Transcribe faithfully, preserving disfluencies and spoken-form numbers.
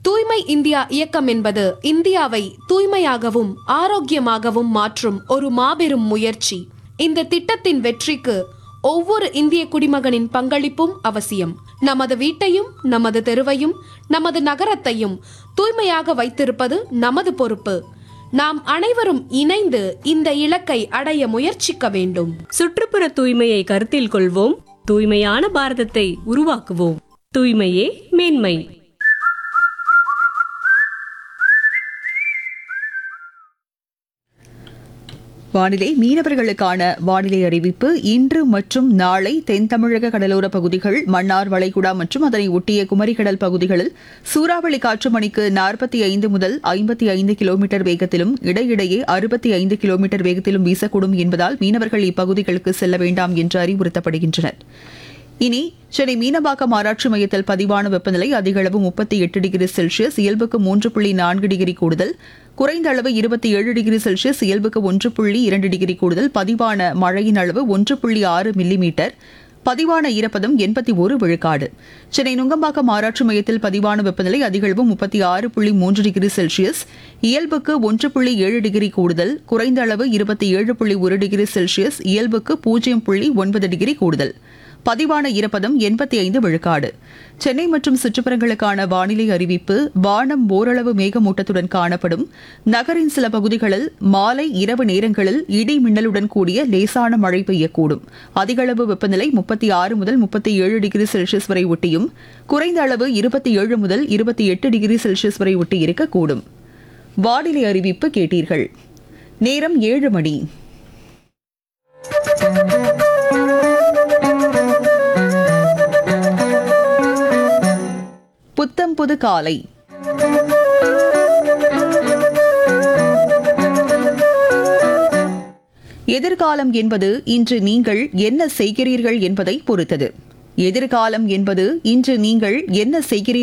தூய்மை இந்தியா இயக்கம் என்பது இந்தியாவை தூய்மையாகவும் ஆரோக்கியமாகவும் மாற்றும் ஒரு மாபெரும் முயற்சி. இந்த திட்டத்தின் வெற்றிக்கு ஒவ்வொரு இந்திய குடிமகனின் பங்களிப்பும் அவசியம். நமது வீட்டையும் நமது தெருவையும் நமது நகரத்தையும் தூய்மையாக வைத்திருப்பது நமது பொறுப்பு. நாம் அனைவரும் இணைந்து இந்த இலக்கை அடைய முயற்சிக்க வேண்டும். சுற்றுப்புற தூய்மையை கருத்தில் கொள்வோம். தூய்மையான பாரதத்தை உருவாக்குவோம். தூய்மையே மேன்மை. வானிலை. மீனவர்களுக்கான வானிலை அறிவிப்பு. இன்று மற்றும் நாளை தென் தமிழக கடலோர பகுதிகள், மன்னார் வளைகுடா மற்றும் அதனை ஒட்டிய குமரிக்கடல் பகுதிகளில் சூறாவளி காற்று மணிக்கு நாற்பத்தி ஐந்து முதல் ஐம்பத்தி ஐந்து கிலோமீட்டர் வேகத்திலும் இடையிடையே அறுபத்தி ஐந்து கிலோமீட்டர் வேகத்திலும் வீசக்கூடும் என்பதால் மீனவர்கள் இப்பகுதிகளுக்கு செல்ல வேண்டாம் என்று அறிவுறுத்தப்படுகின்றனர். இனி சென்னை மீனம்பாக்கம் ஆராய்ச்சி மையத்தில் பதிவான வெப்பநிலை அதிகளவு முப்பத்தி எட்டு டிகிரி செல்சியஸ், இயல்புக்கு மூன்று புள்ளி நான்கு டிகிரி கூடுதல். குறைந்த அளவு இருபத்தி ஏழு டிகிரி செல்சியஸ், இயல்புக்கு ஒன்று புள்ளி இரண்டு டிகிரி கூடுதல். பதிவான மழையின் அளவு ஒன்று புள்ளி ஆறு மில்லிமீட்டர். பதிவான ஈரப்பதம் எண்பத்தி ஒரு விழுக்காடு. சென்னை நுங்கம்பாக்கம் ஆராய்ச்சி மையத்தில் பதிவான வெப்பநிலை அதிகளவு முப்பத்தி ஆறு புள்ளி மூன்று டிகிரி செல்சியஸ், இயல்புக்கு ஒன்று புள்ளி ஏழு டிகிரி கூடுதல். குறைந்த அளவு இருபத்தி ஏழு புள்ளி ஒரு டிகிரி செல்சியஸ், இயல்புக்கு பூஜ்ஜியம் புள்ளி ஒன்பது டிகிரி கூடுதல். பதிவான ஈரப்பதம் எண்பத்தி ஐந்து விழுக்காடு. சென்னை மற்றும் சுற்றுப்புறங்களுக்கான வானிலை அறிவிப்பு. வானம் ஓரளவு மேகமூட்டத்துடன் காணப்படும். நகரின் சில பகுதிகளில் மாலை இரவு நேரங்களில் இடி மின்னலுடன் கூடிய லேசான மழை பெய்யக்கூடும். அதிகளவு வெப்பநிலை முப்பத்தி ஆறு முதல் முப்பத்தி ஏழு டிகிரி செல்சியஸ் வரை ஒட்டியும், குறைந்த அளவு இருபத்தி ஏழு முதல் இருபத்தி எட்டு டிகிரி செல்சியஸ் வரை ஒட்டி இருக்கக்கூடும். வானிலை அறிவிப்பு கேட்டீர்கள். நேரம் ஏழு மணி. புத்தம் புது காலை. எதிர்காலம் என்பது இன்று நீங்கள் என்ன செய்கிறீர்கள் என்பதை பொறுத்தது. எதிர்காலம் என்பது இன்று நீங்கள் என்ன செய்கிறீர்கள்